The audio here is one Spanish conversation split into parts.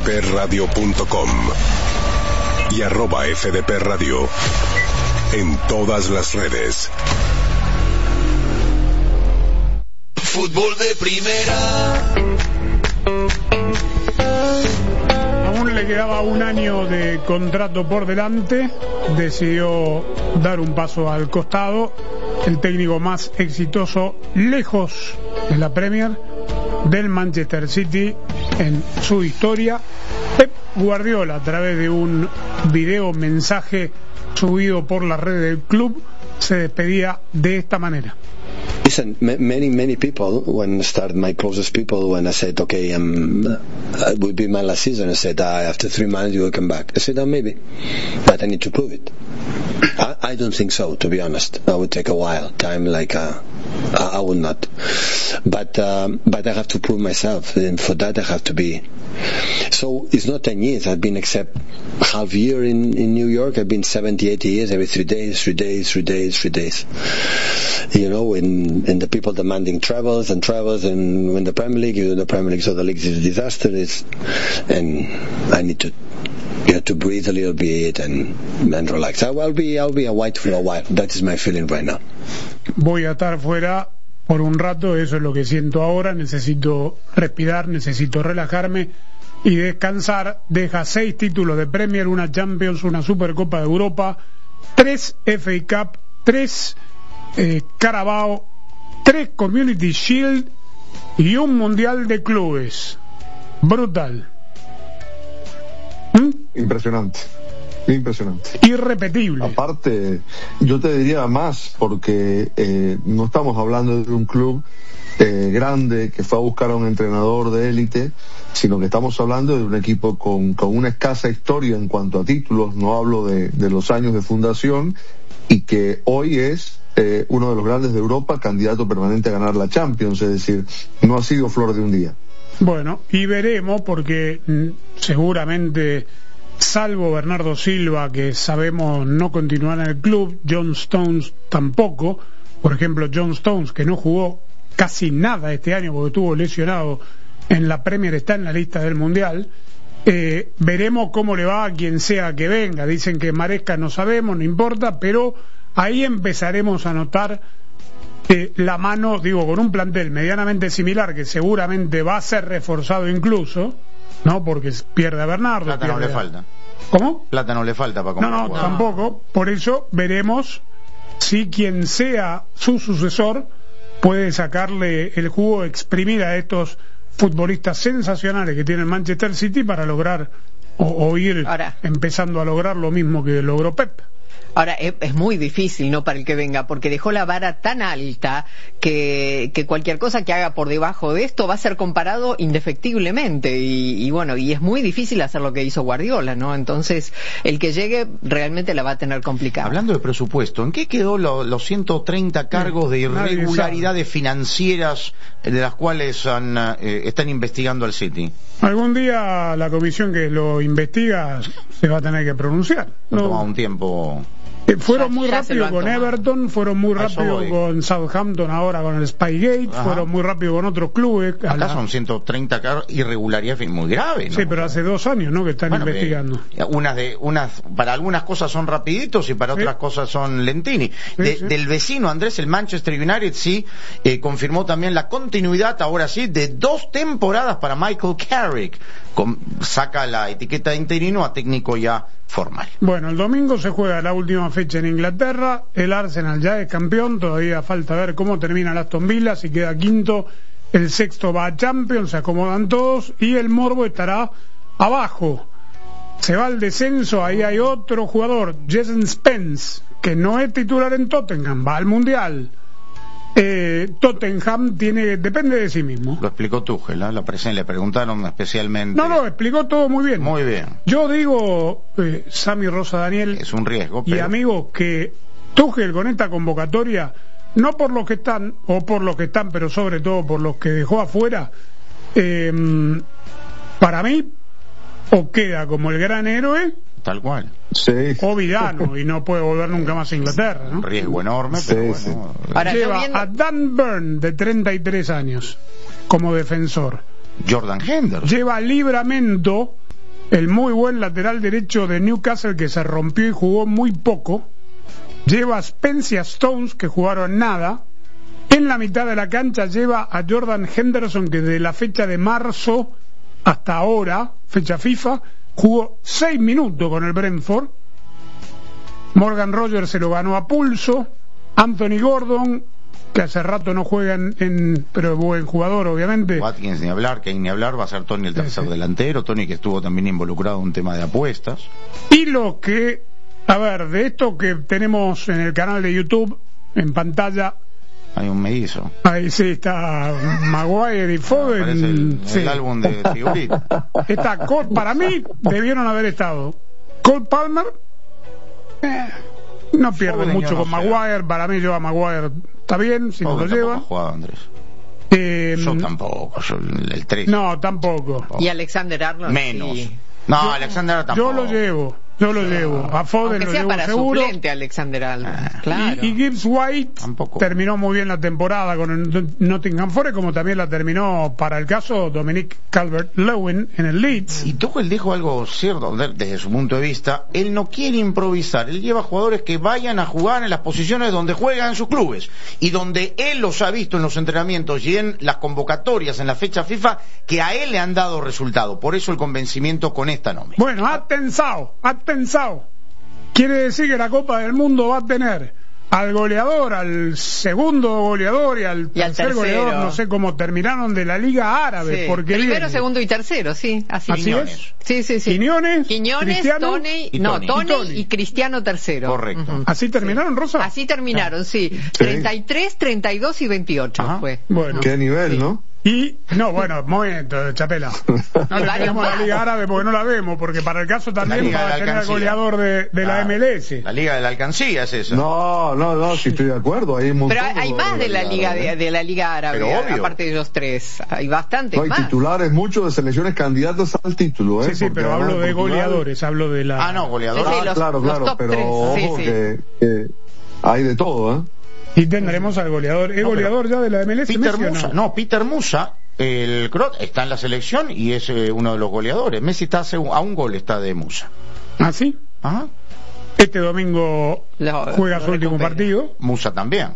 fdpradio.com y @FDPRadio en todas las redes. Fútbol de primera. Aún le quedaba un año de contrato por delante, decidió dar un paso al costado. El técnico más exitoso lejos en la Premier del Manchester City en su historia, Pep Guardiola, a través de un video mensaje subido por la red del club, se despedía de esta manera. Listen, many people, when I started, my closest people, when I said, okay, it will be my last season, I said, after 3 months you will come back. I said, maybe, but I need to prove it. I don't think so, to be honest. That would take a while, time like I would not. But I have to prove myself, and for that I have to be. So it's not 10 years. I've been except half year in New York. I've been 70, 80 years, every 3 days. You know, and the people demanding travels, and when the Premier League, so the league is a disaster. And I need to breathe a little bit and relax. I'll be away for a while. That is my feeling right now. Voy a estar fuera por un rato, eso es lo que siento ahora. Necesito respirar, necesito relajarme y descansar. Deja 6 títulos de Premier, una Champions, una Supercopa de Europa, 3 FA Cup, 3 Carabao, 3 Community Shield y un Mundial de Clubes. Brutal. Impresionante. Irrepetible. Aparte, yo te diría más, porque no estamos hablando de un club grande que fue a buscar a un entrenador de élite, sino que estamos hablando de un equipo con una escasa historia en cuanto a títulos. No hablo de los años de fundación, y que hoy es uno de los grandes de Europa, candidato permanente a ganar la Champions. Es decir, no ha sido flor de un día. Bueno, y veremos, porque seguramente, salvo Bernardo Silva, que sabemos no continuará en el club, John Stones tampoco. Por ejemplo, John Stones, que no jugó casi nada este año porque estuvo lesionado en la Premier, está en la lista del Mundial. Veremos cómo le va a quien sea que venga. Dicen que Maresca no sabemos, no importa, pero ahí empezaremos a notar la mano, digo, con un plantel medianamente similar, que seguramente va a ser reforzado incluso, ¿no? Porque pierde a Bernardo. Plata no le falta. ¿Cómo? Plata no le falta para comprar. No, tampoco. Por eso veremos si quien sea su sucesor puede sacarle el jugo, exprimir a estos futbolistas sensacionales que tiene el Manchester City para lograr o ir empezando a lograr lo mismo que logró Pep. Ahora, es muy difícil, ¿no?, para el que venga, porque dejó la vara tan alta que cualquier cosa que haga por debajo de esto va a ser comparado indefectiblemente, y bueno, y es muy difícil hacer lo que hizo Guardiola, ¿no? Entonces, el que llegue realmente la va a tener complicada. Hablando de presupuesto, ¿en qué quedó los 130 cargos de irregularidades financieras de las cuales están investigando al City? Algún día la comisión que lo investiga se va a tener que pronunciar. No toma un tiempo. Fueron muy rápido con Everton, fueron muy rápido con Southampton, ahora con el Spygate, fueron muy rápido con otros clubes. Acá son 130 irregularidades muy graves, ¿no? Sí, pero hace 2 años, ¿no?, que están investigando. Para algunas cosas son rapiditos y para otras cosas son lentini. Del vecino Andrés, el Manchester United, confirmó también la continuidad, ahora sí, de 2 temporadas para Michael Carrick. Saca la etiqueta de interino a técnico ya formal. Bueno, el domingo se juega la última fecha en Inglaterra. El Arsenal ya es campeón, todavía falta ver cómo termina el Aston Villa, si queda quinto, el sexto va a Champions, se acomodan todos y el morbo estará abajo. Se va al descenso, ahí hay otro jugador, Jadon Spence, que no es titular en Tottenham, va al Mundial. Tottenham depende de sí mismo. Lo explicó Tuchel, ¿eh? Le preguntaron especialmente. No, explicó todo muy bien. Muy bien. Yo digo, Sammy Rosa Daniel, es un riesgo, y amigos, que Tuchel con esta convocatoria, no por los que están, pero sobre todo por los que dejó afuera, para mí, o queda como el gran héroe, tal cual, o villano, y no puede volver nunca más a Inglaterra, ¿no? Un riesgo enorme, pero bueno. Ahora, lleva a Dan Burn, de 33 años, como defensor. Jordan Henderson lleva a Livramento, el muy buen lateral derecho de Newcastle, que se rompió y jugó muy poco. Lleva a Spencer Stones, que jugaron nada. En la mitad de la cancha lleva a Jordan Henderson, que de la fecha de marzo hasta ahora, fecha FIFA, jugó 6 minutos con el Brentford. Morgan Rogers se lo ganó a pulso. Anthony Gordon, que hace rato no juega pero es buen jugador, obviamente. Watkins ni hablar, Kane ni hablar, va a ser Tony el tercer delantero. Tony, que estuvo también involucrado en un tema de apuestas. Y lo que, a ver, de esto que tenemos en el canal de YouTube, en pantalla, hay un mellizo. Ahí sí está Maguire y Foden. El álbum de figuritas. Está Cole, para mí debieron haber estado Cole Palmer. No pierde Foden, mucho no con Maguire. Para mí lleva Maguire, está bien si no lo lleva. Jugado, Andrés. Yo tampoco, yo el 3. No, tampoco. Y Alexander Arnold menos. Sí. No, Alexander tampoco. Yo lo llevo. A Foden aunque lo sea llevo para seguro. suplente Alexander Arnold, claro. Y Gibbs White tampoco. Terminó muy bien la temporada con el Nottingham Forest, como también la terminó, para el caso, Dominic Calvert-Lewin en el Leeds. Y Tuchel dijo algo cierto desde su punto de vista. Él no quiere improvisar, él lleva jugadores que vayan a jugar en las posiciones donde juegan en sus clubes y donde él los ha visto en los entrenamientos y en las convocatorias en la fecha FIFA, que a él le han dado resultado. Por eso el convencimiento con esta nómina. Bueno, ha pensado. Quiere decir que la Copa del Mundo va a tener al goleador, al segundo goleador y al tercer goleador, no sé cómo terminaron, de la Liga Árabe. Sí. Porque primero, segundo y tercero, sí. Así es. Sí. Quiñones, Tony y Cristiano tercero. Correcto. ¿Así terminaron, Rosa? Así terminaron, sí. 33, 32 y 28 fue. Bueno. Qué nivel, ¿no? Y, no, bueno, momento, Chapela. No le tenemos la Liga Árabe porque no la vemos, porque para el caso también va a tener el goleador de la MLS. La Liga de la Alcancía es esa. No, sí estoy de acuerdo. Pero hay más de la Liga de la Liga Árabe, aparte de los tres. Hay bastantes más. Hay titulares muchos de selecciones candidatas al título, ¿eh? Sí, pero hablo de goleadores, hablo de la... goleadores. Sí, claro, pero 3, ojo que hay de todo, ¿eh? Y tendremos al goleador. ¿Es goleador ya de la MLS? Peter Musa. No, Peter Musa, el croat, está en la selección y es uno de los goleadores. Messi está a un gol está de Musa. ¿Ah, sí? Ajá. Este domingo juega su último partido. Musa también.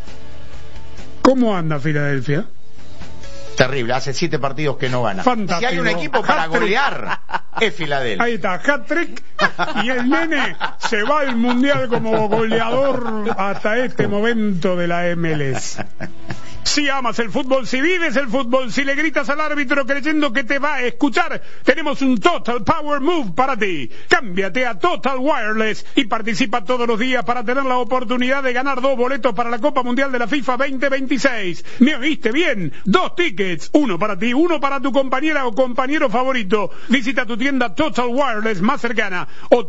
¿Cómo anda Filadelfia? Terrible, hace 7 partidos que no gana. Fantástico. Si hay un equipo para golear, es Filadelfia. Ahí está, hat-trick, y el nene se va al Mundial como goleador hasta este momento de la MLS. Si amas el fútbol, si vives el fútbol, si le gritas al árbitro creyendo que te va a escuchar, tenemos un Total Power Move para ti. Cámbiate a Total Wireless y participa todos los días para tener la oportunidad de ganar 2 boletos para la Copa Mundial de la FIFA 2026. ¿Me oíste bien? 2 tickets, uno para ti, uno para tu compañera o compañero favorito. Visita tu tienda Total Wireless más cercana o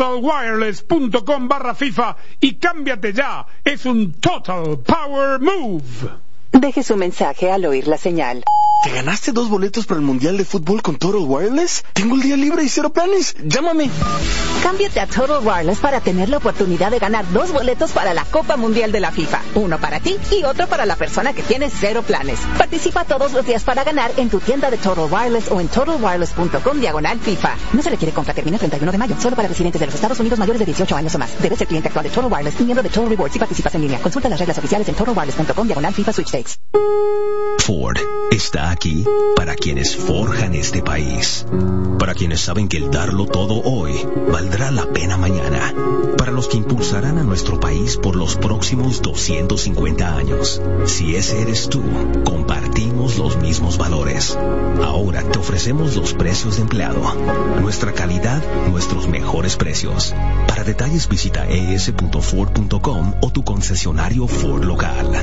totalwireless.com/FIFA y cámbiate ya. Es un Total Power Move. Deje su mensaje al oír la señal. ¿Te ganaste 2 boletos para el Mundial de Fútbol con Total Wireless? Tengo el día libre y 0 planes. Llámame. Cámbiate a Total Wireless para tener la oportunidad de ganar 2 boletos para la Copa Mundial de la FIFA. Uno para ti y otro para la persona que tiene 0 planes. Participa todos los días para ganar en tu tienda de Total Wireless o en totalwireless.com/FIFA. No se requiere compra, termina el 31 de mayo. Solo para residentes de los Estados Unidos mayores de 18 años o más. Debes ser cliente actual de Total Wireless y miembro de Total Rewards si participas en línea. Consulta las reglas oficiales en totalwireless.com/FIFA Sweepstakes. Ford está aquí para quienes forjan este país, para quienes saben que el darlo todo hoy valdrá la pena mañana, para los que impulsarán a nuestro país por los próximos 250 años. Si ese eres tú, compartimos los mismos valores. Ahora te ofrecemos los precios de empleado, nuestra calidad, nuestros mejores precios. Para detalles visita es.ford.com o tu concesionario Ford local.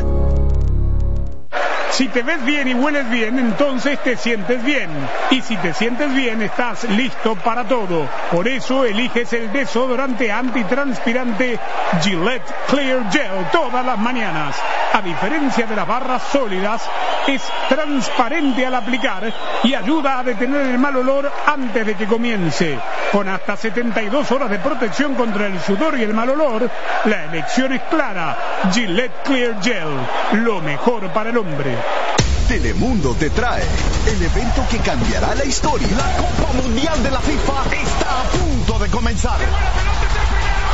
Si te ves bien y hueles bien, entonces te sientes bien. Y si te sientes bien, estás listo para todo. Por eso eliges el desodorante antitranspirante Gillette Clear Gel todas las mañanas. A diferencia de las barras sólidas, es transparente al aplicar y ayuda a detener el mal olor antes de que comience. Con hasta 72 horas de protección contra el sudor y el mal olor, la elección es clara. Gillette Clear Gel, lo mejor para el hombre. Telemundo te trae el evento que cambiará la historia. La Copa Mundial de la FIFA de comenzar.